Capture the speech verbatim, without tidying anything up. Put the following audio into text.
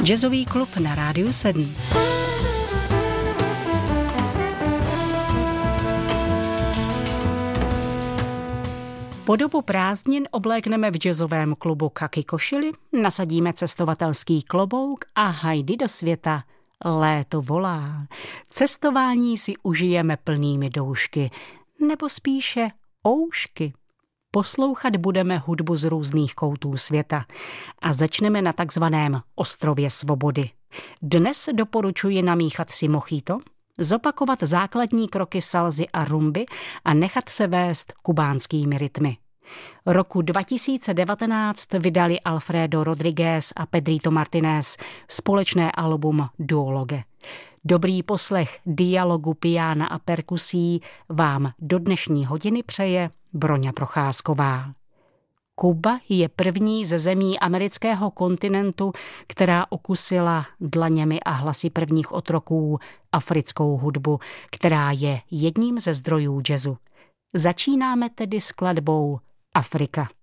Jazzový klub na Rádiu sedm. Po dobu prázdnin oblékneme v jazzovém klubu kaki košili, nasadíme cestovatelský klobouk a hajdy do světa. Léto volá. Cestování si užijeme plnými doušky, nebo spíše oušky. Poslouchat budeme hudbu z různých koutů světa a začneme na takzvaném ostrově svobody. Dnes doporučuji namíchat si mojito, zopakovat základní kroky salzy a rumby a nechat se vést kubánskými rytmy. Roku dva tisíce devatenáct vydali Alfredo Rodriguez a Pedrito Martinez společné album Duologue. Dobrý poslech dialogu piána a perkusí vám do dnešní hodiny přeje Broňa Procházková. Kuba je první ze zemí amerického kontinentu, která okusila dlaněmi a hlasy prvních otroků africkou hudbu, která je jedním ze zdrojů jazzu. Začínáme tedy skladbou Afrika.